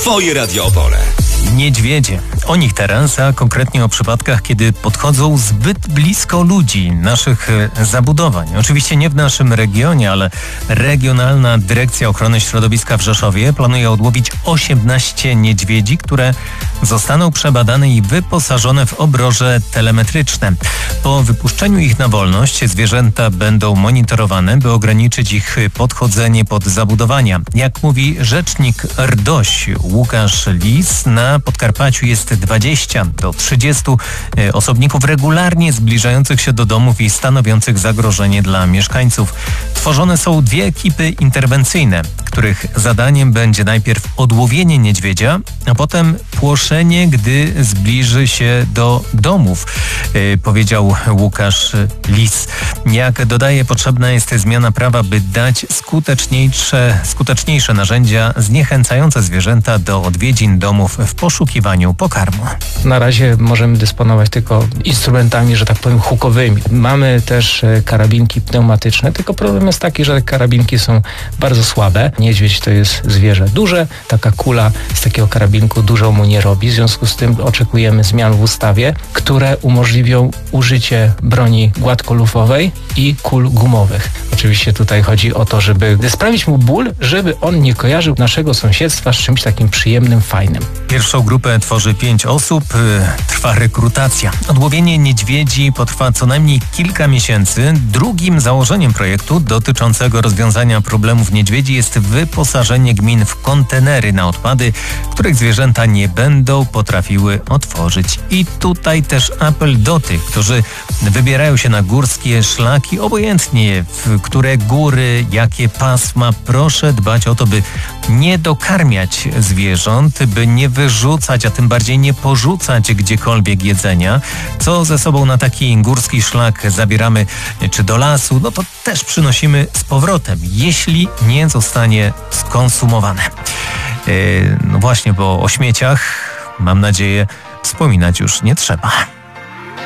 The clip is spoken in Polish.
Twoje Radio Opole. Niedźwiedzie. O nich teraz, a konkretnie o przypadkach, kiedy podchodzą zbyt blisko ludzi, naszych zabudowań. Oczywiście nie w naszym regionie, ale Regionalna Dyrekcja Ochrony Środowiska w Rzeszowie planuje odłowić 18 niedźwiedzi, które zostaną przebadane i wyposażone w obroże telemetryczne. Po wypuszczeniu ich na wolność zwierzęta będą monitorowane, by ograniczyć ich podchodzenie pod zabudowania. Jak mówi rzecznik RDOŚ Łukasz Lis, na Podkarpaciu jest 20 do 30 osobników regularnie zbliżających się do domów i stanowiących zagrożenie dla mieszkańców. Tworzone są 2 ekipy interwencyjne, których zadaniem będzie najpierw odłowienie niedźwiedzia, a potem płoszenie, gdy zbliży się do domów, powiedział Łukasz Lis. Jak dodaje, potrzebna jest zmiana prawa, by dać skuteczniejsze narzędzia zniechęcające zwierzęta do odwiedzin domów w poszukiwaniu pokarmu. Na razie możemy dysponować tylko instrumentami, że tak powiem, hukowymi. Mamy też karabinki pneumatyczne, tylko problem jest taki, że te karabinki są bardzo słabe. Niedźwiedź to jest zwierzę duże, taka kula z takiego karabinku dużo mu nie robi, w związku z tym oczekujemy zmian w ustawie, które umożliwią użycie broni gładkolufowej i kul gumowych. Oczywiście tutaj chodzi o to, żeby sprawić mu ból, żeby on nie kojarzył naszego sąsiedztwa z czymś takim przyjemnym, fajnym. Pierwszą grupę tworzy 5 osób. Trwa rekrutacja. Odłowienie niedźwiedzi potrwa co najmniej kilka miesięcy. Drugim założeniem projektu dotyczącego rozwiązania problemów niedźwiedzi jest wyposażenie gmin w kontenery na odpady, których zwierzęta nie będą potrafiły otworzyć. I tutaj też apel do tych, którzy wybierają się na górskie szlaki, obojętnie w które góry, jakie pasma. Proszę dbać o to, by nie dokarmiać zwierząt, by nie wyrzucać, a tym bardziej nie porzucać gdziekolwiek jedzenia. Co ze sobą na taki górski szlak zabieramy, czy do lasu, no to też przynosimy z powrotem, jeśli nie zostanie skonsumowane. No właśnie, bo o śmieciach, mam nadzieję, wspominać już nie trzeba.